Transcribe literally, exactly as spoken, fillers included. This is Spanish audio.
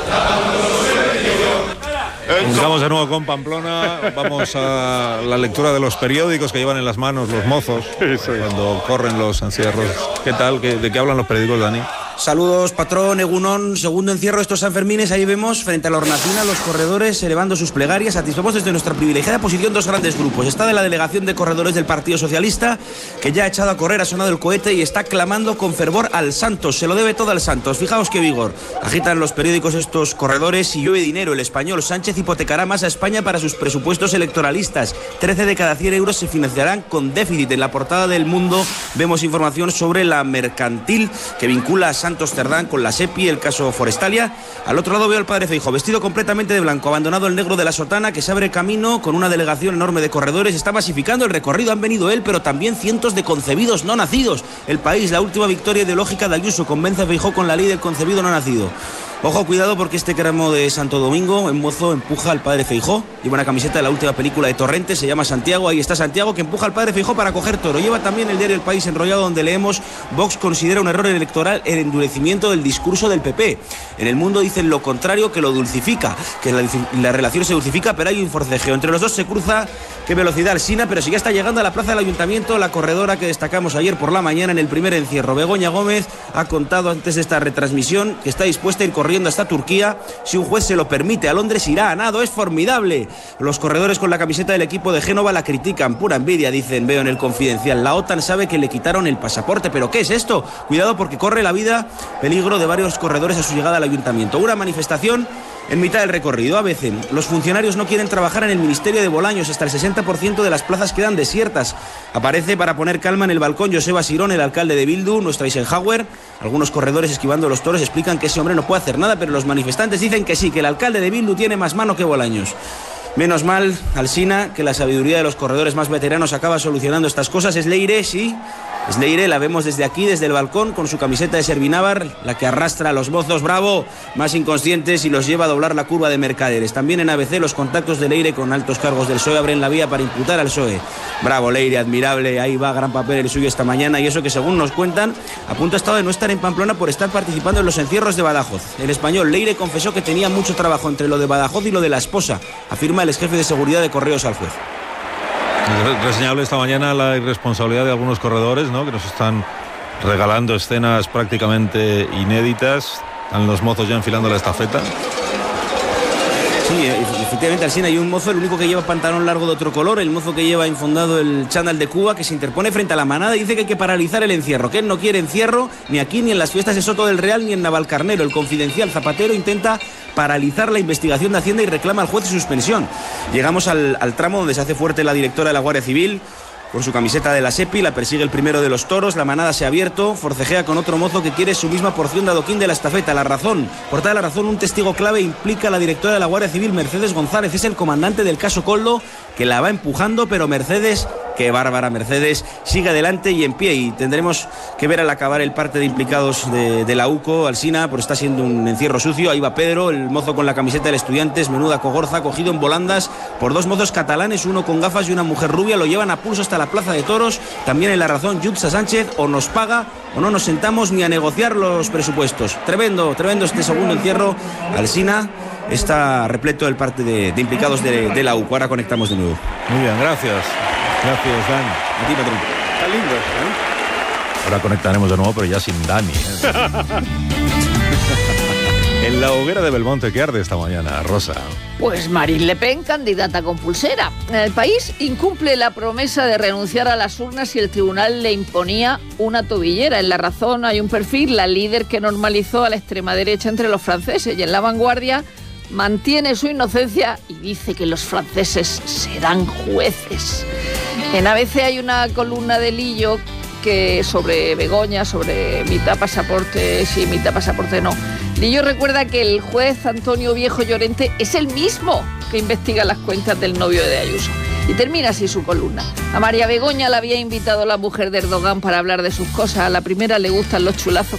Comunicamos de nuevo con Pamplona. Vamos a la lectura de los periódicos que llevan en las manos los mozos cuando corren los encierros. ¿Qué tal? ¿De qué hablan los periódicos, Dani? Saludos, patrón, Egunon. Segundo encierro estos Sanfermines. Ahí vemos frente a la hornacina los corredores elevando sus plegarias. Satisfechos desde nuestra privilegiada posición dos grandes grupos. Está de la delegación de corredores del Partido Socialista, que ya ha echado a correr, ha sonado el cohete y está clamando con fervor al Santos. Se lo debe todo al Santos. Fijaos qué vigor. Agitan los periódicos estos corredores y llueve dinero. El español Sánchez hipotecará más a España para sus presupuestos electoralistas. trece de cada cien euros se financiarán con déficit. En la portada del Mundo vemos información sobre la mercantil que vincula a Santos Cerdán con la SEPI, el caso Forestalia. Al otro lado veo al padre Feijóo, vestido completamente de blanco, abandonado el negro de la sotana, que se abre camino con una delegación enorme de corredores. Está masificando el recorrido. Han venido él, pero también cientos de concebidos no nacidos. El País, la última victoria ideológica de Ayuso, convence a Feijóo con la ley del concebido no nacido. Ojo, cuidado, porque este cramo de Santo Domingo, en mozo, empuja al padre Feijóo. Lleva una camiseta de la última película de Torrente, se llama Santiago. Ahí está Santiago, que empuja al padre Feijóo para coger toro. Lleva también el diario El País enrollado, donde leemos: Vox considera un error electoral el endurecimiento del discurso del P P. En El Mundo dicen lo contrario, que lo dulcifica, que la, la relación se dulcifica, pero hay un forcejeo. Entre los dos se cruza. Qué velocidad, Alsina, pero si ya está llegando a la plaza del Ayuntamiento la corredora que destacamos ayer por la mañana en el primer encierro. Begoña Gómez ha contado antes de esta retransmisión que está dispuesta a ir corriendo hasta Turquía si un juez se lo permite. A Londres irá a nado, es formidable. Los corredores con la camiseta del equipo de Génova la critican, pura envidia, dicen, veo en el Confidencial. La OTAN sabe que le quitaron el pasaporte, pero ¿qué es esto? Cuidado, porque corre la vida peligro de varios corredores a su llegada al Ayuntamiento. Una manifestación en mitad del recorrido. A veces los funcionarios no quieren trabajar en el Ministerio de Bolaños, hasta el sesenta por ciento de las plazas quedan desiertas. Aparece para poner calma en el balcón Joseba Sirón, el alcalde de Bildu, nuestra Eisenhower. Algunos corredores esquivando los toros explican que ese hombre no puede hacer nada, pero los manifestantes dicen que sí, que el alcalde de Bildu tiene más mano que Bolaños. Menos mal, Alsina, que la sabiduría de los corredores más veteranos acaba solucionando estas cosas. Es Leire, sí, es Leire, la vemos desde aquí, desde el balcón, con su camiseta de Servinávar, la que arrastra a los mozos, bravo, más inconscientes, y los lleva a doblar la curva de Mercaderes. También en A B C los contactos de Leire con altos cargos del P S O E abren la vía para imputar al P S O E. Bravo Leire, admirable, ahí va, gran papel el suyo esta mañana, y eso que según nos cuentan, a punto ha estado de no estar en Pamplona por estar participando en los encierros de Badajoz. El español Leire confesó que tenía mucho trabajo entre lo de Badajoz y lo de la esposa, afirma el exjefe de seguridad de Correos al juez. Reseñable esta mañana la irresponsabilidad de algunos corredores, ¿no?, que nos están regalando escenas prácticamente inéditas. Están los mozos ya enfilando la estafeta. Sí, efectivamente, Alsina, hay un mozo, el único que lleva pantalón largo de otro color, el mozo que lleva infundado el chándal de Cuba, que se interpone frente a la manada y dice que hay que paralizar el encierro, que él no quiere encierro ni aquí, ni en las fiestas de Soto del Real, ni en Navalcarnero. El Confidencial, Zapatero intenta paralizar la investigación de Hacienda y reclama al juez su suspensión. Llegamos al, al tramo donde se hace fuerte la directora de la Guardia Civil, con su camiseta de la SEPI, la persigue el primero de los toros, la manada se ha abierto, forcejea con otro mozo que quiere su misma porción de adoquín de la estafeta. La Razón, portada de La Razón, un testigo clave implica a la directora de la Guardia Civil, Mercedes González, es el comandante del caso Coldo, que la va empujando, pero Mercedes, qué bárbara Mercedes, sigue adelante y en pie, y tendremos que ver al acabar el parte de implicados de, de la UCO, Alsina, por está siendo un encierro sucio. Ahí va Pedro, el mozo con la camiseta del Estudiantes, menuda cogorza, cogido en volandas por dos mozos catalanes, uno con gafas y una mujer rubia, lo llevan a pulso hasta la plaza de toros. También en La Razón, Jutsa Sánchez, o nos paga o no nos sentamos ni a negociar los presupuestos. Tremendo, tremendo este segundo encierro. Alsina está repleto el parte de, de implicados de, de la UCO. Ahora conectamos de nuevo. Muy bien, gracias. Gracias, Dani. A ti, patrón. Está lindo, ¿eh? Ahora conectaremos de nuevo, pero ya sin Dani, ¿eh? En la hoguera de Belmonte, ¿qué arde esta mañana, Rosa? Pues Marine Le Pen, candidata con pulsera. El País incumple la promesa de renunciar a las urnas y el tribunal le imponía una tobillera. En La Razón hay un perfil, la líder que normalizó a la extrema derecha entre los franceses, y en La Vanguardia mantiene su inocencia y dice que los franceses serán jueces. En A B C hay una columna de Lillo que sobre Begoña, sobre mitad pasaporte sí, mitad pasaporte no. Lillo recuerda que el juez Antonio Viejo Llorente es el mismo que investiga las cuentas del novio de Ayuso. Y termina así su columna. A María Begoña la había invitado la mujer de Erdogan para hablar de sus cosas. A la primera le gustan los chulazos